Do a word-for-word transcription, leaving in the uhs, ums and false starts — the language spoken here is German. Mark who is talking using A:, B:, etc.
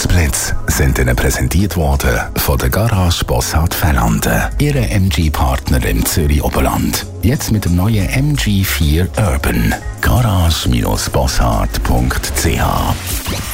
A: Boxblitz sind Ihnen präsentiert worden von der Garage Bossart Fernanden, Ihre M G-Partner im Zürich-Oberland. Jetzt mit dem neuen M G vier Urban. garage Bindestrich bossart punkt c h